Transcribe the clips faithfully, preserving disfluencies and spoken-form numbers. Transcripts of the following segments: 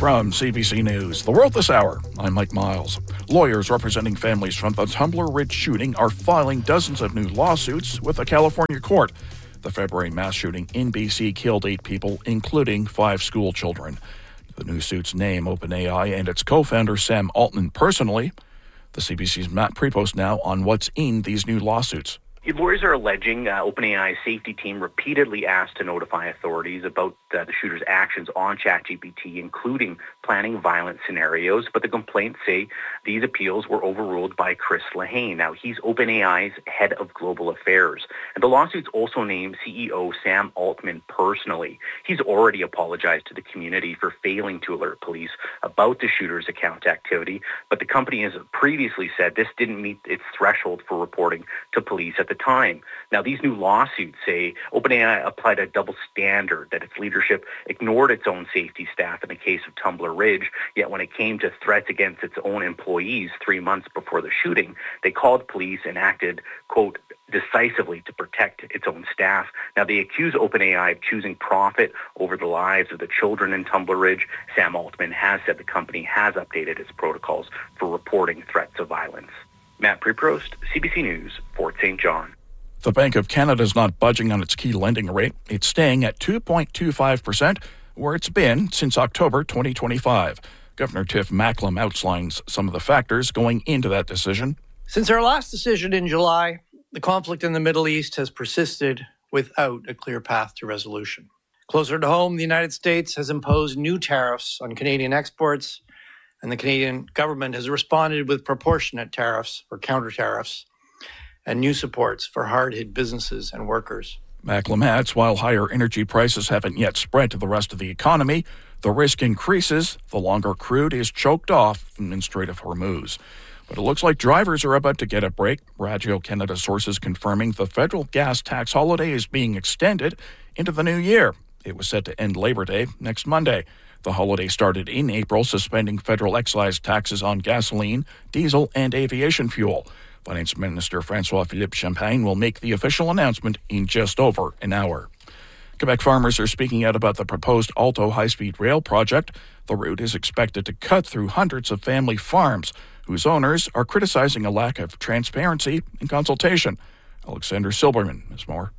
From C B C News, The World This Hour, I'm Mike Miles. Lawyers representing families from the Tumbler Ridge shooting are filing dozens of new lawsuits with a California court. The February mass shooting in B C killed eight people, including five school children. The new suits name OpenAI and its co-founder Sam Altman personally. The C B C's Matt Prepost now on what's in these new lawsuits. Lawyers are alleging uh, OpenAI's safety team repeatedly asked to notify authorities about uh, the shooter's actions on ChatGPT, including planning violent scenarios. But the complaints say these appeals were overruled by Chris Lehane. Now, he's OpenAI's head of global affairs. And the lawsuits also name C E O Sam Altman personally. He's already apologized to the community for failing to alert police about the shooter's account activity. But the company has previously said this didn't meet its threshold for reporting to police at the time. Now, these new lawsuits say OpenAI applied a double standard, that its leadership ignored its own safety staff in the case of Tumbler Ridge, yet when it came to threats against its own employees three months before the shooting, they called police and acted, quote, decisively to protect its own staff. Now, they accuse OpenAI of choosing profit over the lives of the children in Tumbler Ridge. Sam Altman has said the company has updated its protocols for reporting threats of violence. Matt Prepost, C B C News, Fort Saint John. The Bank of Canada is not budging on its key lending rate. It's staying at two point two five percent, where it's been since October twenty twenty-five. Governor Tiff Macklem outlines some of the factors going into that decision. Since our last decision in July, the conflict in the Middle East has persisted without a clear path to resolution. Closer to home, the United States has imposed new tariffs on Canadian exports, and the Canadian government has responded with proportionate tariffs or counter tariffs and new supports for hard-hit businesses and workers. Macklem adds, while higher energy prices haven't yet spread to the rest of the economy, the risk increases the longer crude is choked off from the Strait of Hormuz. But it looks like drivers are about to get a break. Radio Canada sources confirming the federal gas tax holiday is being extended into the new year. It was set to end Labor Day next Monday. The holiday started in April, suspending federal excise taxes on gasoline, diesel, and aviation fuel. Finance Minister François-Philippe Champagne will make the official announcement in just over an hour. Quebec farmers are speaking out about the proposed Alto high-speed rail project. The route is expected to cut through hundreds of family farms, whose owners are criticizing a lack of transparency and consultation. Alexander Silberman has more.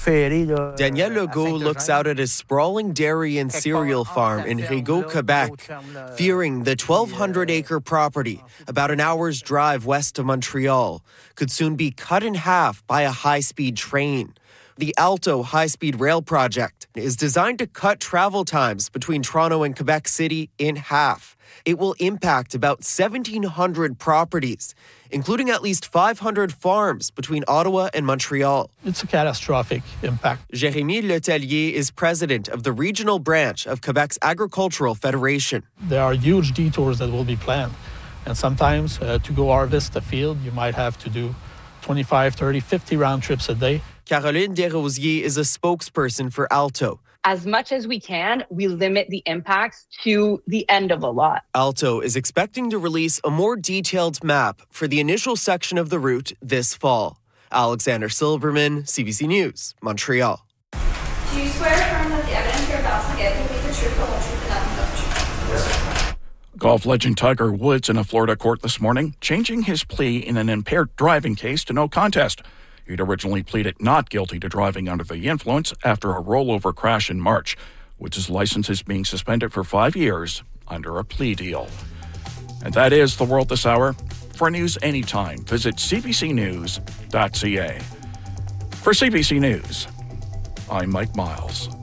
Daniel Legault looks out at his sprawling dairy and cereal farm in Rigaud, Quebec, fearing the twelve hundred acre property, about an hour's drive west of Montreal, could soon be cut in half by a high-speed train. The Alto high-speed rail project is designed to cut travel times between Toronto and Quebec City in half. It will impact about seventeen hundred properties, including at least five hundred farms between Ottawa and Montreal. It's a catastrophic impact. Jérémy Letellier is president of the regional branch of Quebec's Agricultural Federation. There are huge detours that will be planned. And sometimes uh, to go harvest the field, you might have to do twenty-five, thirty, fifty round trips a day. Caroline Desrosiers is a spokesperson for Alto. As much as we can, we limit the impacts to the end of a lot. Alto is expecting to release a more detailed map for the initial section of the route this fall. Alexander Silberman, C B C News, Montreal. Do you swear affirm that the evidence you're about to give will be the truth, the whole truth, and nothing but the truth? Yes. Golf legend Tiger Woods in a Florida court this morning, changing his plea in an impaired driving case to no contest. He'd originally pleaded not guilty to driving under the influence after a rollover crash in March. Woods' license is being suspended for five years under a plea deal. And that is The World This Hour. For news anytime, visit c b c news dot c a. For C B C News, I'm Mike Miles.